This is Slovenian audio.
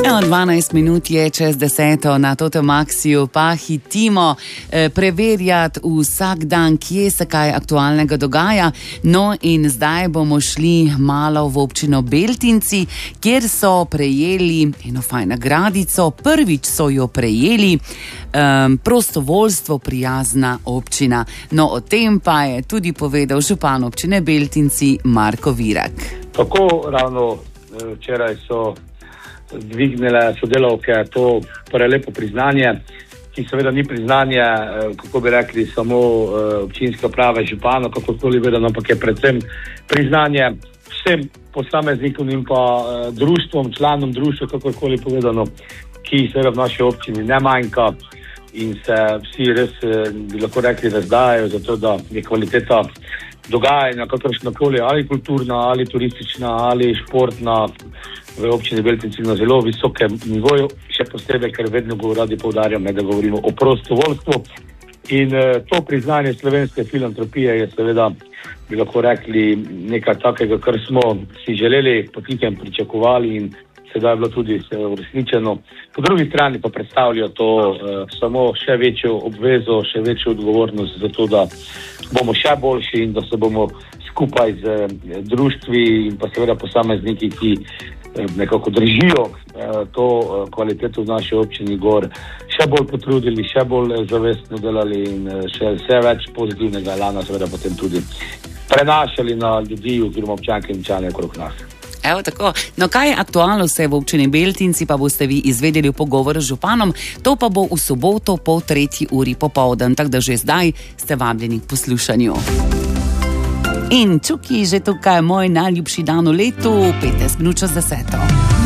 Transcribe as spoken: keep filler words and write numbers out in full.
dvanajst minut je čez deseto, na Totem Maxiju pa hitimo eh, preverjati vsak dan, kje se kaj aktualnega dogaja. No in zdaj bomo šli malo v občino Beltinci, kjer so prejeli eno fajn nagradico. Prvič so jo prejeli eh, prostovoljstvo prijazna občina. No, o tem pa je tudi povedal župan občine Beltinci Marko Virak. Tako ravno včeraj so dvignile sodelavke to prelepo priznanje, ki seveda ni priznanje, kako bi rekli, samo občinske uprave župana, kakorkoli vedeno, ampak je predvsem priznanje vsem posameznikom in pa društvom, članom društva, kakorkoli povedano, ki seveda v naši občini ne manjka in se vsi res, bi lahko rekli, razdajajo za to, da je kvaliteta dogajanja, kakršnakoli, ali kulturna, ali turistična, ali športna, v občini Beltinci na zelo visokem nivoju, še posebej, ker vedno radi poudarjam, da govorimo o prostovoljstvu. In eh, to priznanje slovenske filantropije je seveda, bi lahko rekli, nekaj takega, kar smo si želeli, potihem pričakovali in sedaj je bilo tudi uresničeno. Po drugi strani pa predstavlja to eh, samo še večjo obvezo, še večjo odgovornost za to, da bomo še boljši in da se bomo skupaj z eh, društvi in pa seveda posamezniki, ki nekako držijo eh, to eh, kvaliteto v naši občini gor, še bolj potrudili, še bolj zavestno delali in eh, še vse več pozitivnega elana seveda potem tudi prenašali na ljudi oziroma občanke in občane okrog nas. Evo tako. No, kaj je aktualno vse v občini Beltinci, pa boste vi izvedeli v pogovoru z županom, to pa bo v soboto po tretji uri popoldan, tako da že zdaj ste vabljeni k poslušanju. In čuki, že tukaj je moj najljubši dan v letu, petnajst minut čez deseto.